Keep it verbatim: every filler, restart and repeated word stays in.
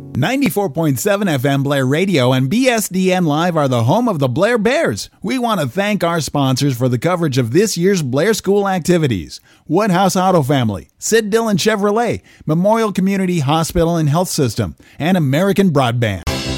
ninety-four point seven F M Blair Radio and B S D N Live are the home of the Blair Bears. We want to thank our sponsors for the coverage of this year's Blair School activities. Woodhouse Auto Family, Sid Dillon Chevrolet, Memorial Community Hospital and Health System, and American Broadband.